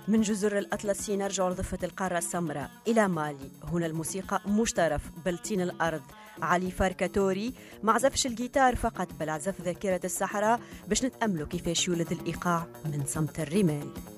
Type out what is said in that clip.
من جزر الأطلسي نرجع لضفة القارة السمراء إلى مالي. هنا الموسيقى مشترف بلتين الأرض. علي فاركاتوري ما عزفش الجيتار فقط، بل عزف ذاكرة الصحراء باش نتأملوا كيفاش يولد الإيقاع من صمت الرمال.